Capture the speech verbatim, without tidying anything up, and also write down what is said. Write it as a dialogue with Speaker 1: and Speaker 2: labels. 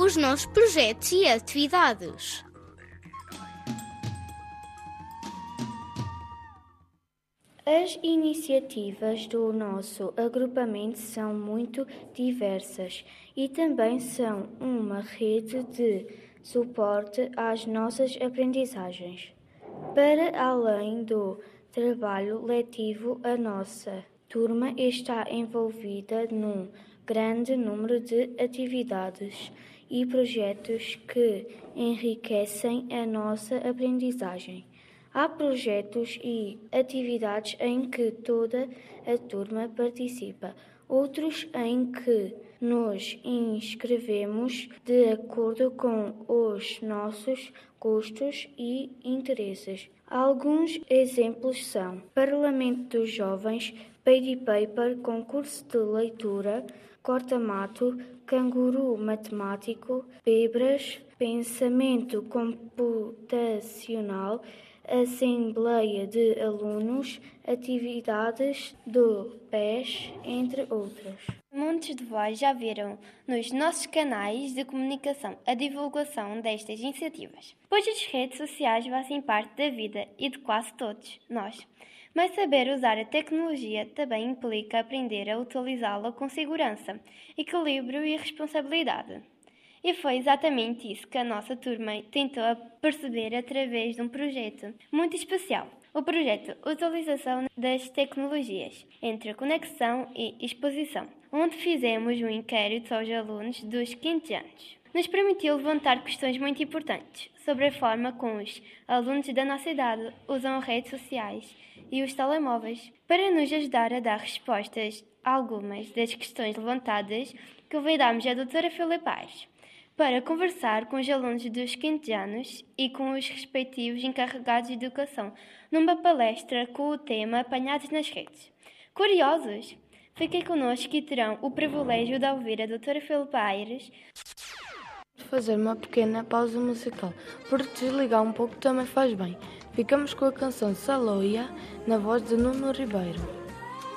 Speaker 1: os nossos projetos e atividades.
Speaker 2: As iniciativas do nosso agrupamento são muito diversas e também são uma rede de suporte às nossas aprendizagens. Para além do trabalho letivo, a nossa turma está envolvida num grande número de atividades e projetos que enriquecem a nossa aprendizagem. Há projetos e atividades em que toda a turma participa, outros em que nos inscrevemos de acordo com os nossos gostos e interesses. Alguns exemplos são Parlamento dos Jovens, Pady Paper, concurso de leitura, corta-mato, canguru matemático, Bebras, pensamento computacional, assembleia de alunos, atividades do P E S, entre outras.
Speaker 3: Muitos de vós já viram nos nossos canais de comunicação a divulgação destas iniciativas, pois as redes sociais fazem parte da vida e de quase todos nós. Mas saber usar a tecnologia também implica aprender a utilizá-la com segurança, equilíbrio e responsabilidade. E foi exatamente isso que a nossa turma tentou perceber através de um projeto muito especial. O projeto Utilização das Tecnologias, entre conexão e exposição, onde fizemos um inquérito aos alunos dos quinze anos. Nos permitiu levantar questões muito importantes sobre a forma como os alunos da nossa idade usam as redes sociais e os telemóveis. Para nos ajudar a dar respostas a algumas das questões levantadas, convidámos a doutora Filipe Aires para conversar com os alunos dos quinze anos e com os respectivos encarregados de educação, numa palestra com o tema Apanhados nas Redes. Curiosos? Fiquem connosco e terão o privilégio de ouvir a doutora Filipe Aires.
Speaker 4: Fazer uma pequena pausa musical, porque desligar um pouco também faz bem. Ficamos com a canção Saloia, na voz de Nuno Ribeiro.